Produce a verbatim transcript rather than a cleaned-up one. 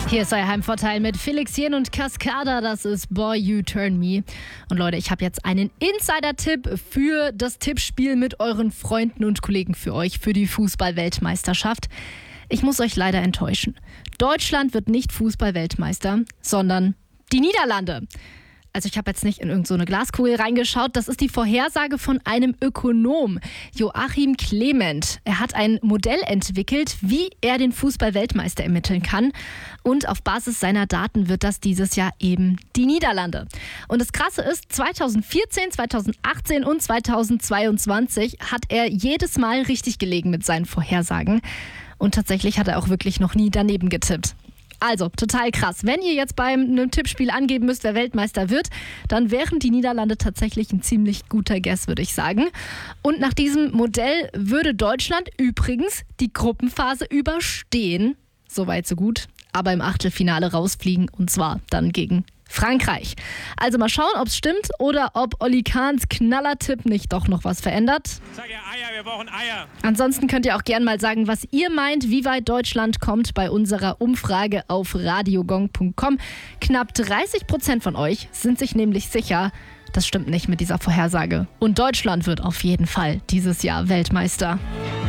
Hier ist euer Heimvorteil mit Felix Jen und Cascada. Das ist Boy You Turn Me. Und Leute, ich habe jetzt einen Insider-Tipp für das Tippspiel mit euren Freunden und Kollegen für euch, für die Fußball-Weltmeisterschaft. Ich muss euch leider enttäuschen. Deutschland wird nicht Fußball-Weltmeister, sondern die Niederlande. Also ich habe jetzt nicht in irgend so eine Glaskugel reingeschaut. Das ist die Vorhersage von einem Ökonom, Joachim Clement. Er hat ein Modell entwickelt, wie er den Fußball-Weltmeister ermitteln kann. Und auf Basis seiner Daten wird das dieses Jahr eben die Niederlande. Und das Krasse ist, zweitausendvierzehn, zweitausendachtzehn und zweitausendzweiundzwanzig hat er jedes Mal richtig gelegen mit seinen Vorhersagen. Und tatsächlich hat er auch wirklich noch nie daneben getippt. Also, total krass. Wenn ihr jetzt beim einem Tippspiel angeben müsst, wer Weltmeister wird, dann wären die Niederlande tatsächlich ein ziemlich guter Guess, würde ich sagen. Und nach diesem Modell würde Deutschland übrigens die Gruppenphase überstehen. Soweit, so gut. Aber im Achtelfinale rausfliegen, und zwar dann gegen Frankreich. Also mal schauen, ob es stimmt oder ob Olli Kahns Knallertipp nicht doch noch was verändert. Sag ja Eier, wir brauchen Eier. Ansonsten könnt ihr auch gerne mal sagen, was ihr meint, wie weit Deutschland kommt bei unserer Umfrage auf radiogong punkt com. Knapp dreißig Prozent von euch sind sich nämlich sicher, das stimmt nicht mit dieser Vorhersage. Und Deutschland wird auf jeden Fall dieses Jahr Weltmeister.